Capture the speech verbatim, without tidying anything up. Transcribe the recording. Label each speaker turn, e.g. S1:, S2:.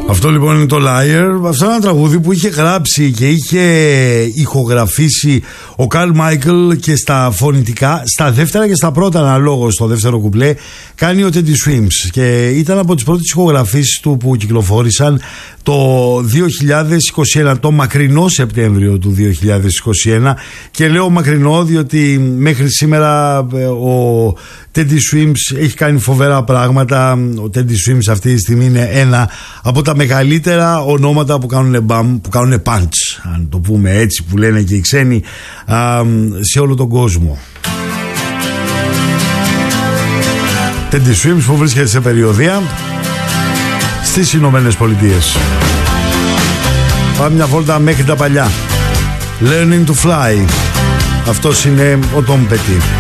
S1: Αυτό λοιπόν είναι το Liar. Αυτό είναι ένα τραγούδι που είχε γράψει και είχε ηχογραφήσει ο Καρλ Μάικλ και στα φωνητικά, στα δεύτερα και στα πρώτα αναλόγως. Στο δεύτερο κουπλέ κάνει ο Teddy Swims και ήταν από τις πρώτες ηχογραφήσεις του που κυκλοφόρησαν το δύο χιλιάδες είκοσι ένα, το μακρινό Σεπτέμβριο του δύο χιλιάδες είκοσι ένα. Και λέω μακρινό διότι μέχρι σήμερα ο Teddy Swims έχει κάνει φοβερά πράγματα. Ο Teddy Swims αυτή τη στιγμή είναι ένα από τα μεγαλύτερα ονόματα που κάνουν μπαμ, που κάνουν punch, αν το πούμε έτσι, που λένε και οι ξένοι, α, σε όλο τον κόσμο. Teddy Swims που βρίσκεται σε περιοδεία στις Ηνωμένες Πολιτείες. Πάμε μια βόλτα μέχρι τα παλιά. Learning to fly. Αυτός είναι ο Tom Petty.